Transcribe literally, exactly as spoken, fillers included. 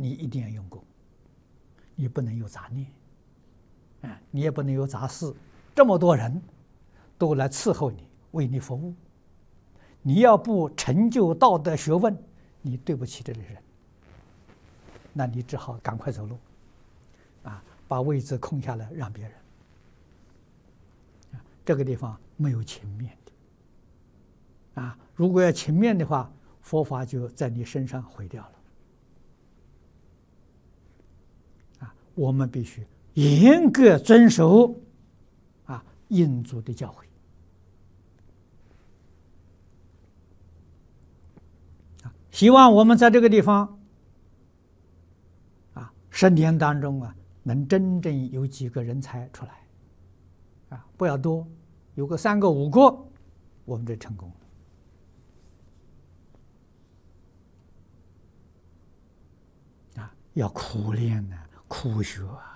你一定要用功，你不能有杂念，啊，你也不能有杂事。这么多人都来伺候你，为你服务，你要不成就道德学问，你对不起这些人，那你只好赶快走路，啊，把位置空下来让别人。这个地方没有情面的，啊，如果要情面的话，佛法就在你身上毁掉了。啊，我们必须严格遵守啊印祖的教诲。啊，希望我们在这个地方啊，十年当中啊，能真正有几个人才出来。啊，不要多，有个三个五个，我们就成功了。啊，要苦练呢、啊，苦学啊。